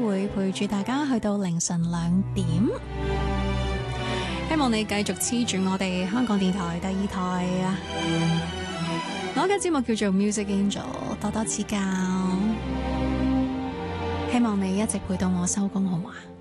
會陪住大家去到凌晨2點。希望你繼續黐住我哋香港電台第2台啊！我嘅節目叫做 Music Angel， 多多指教。希望你一直陪到我收工，好嗎？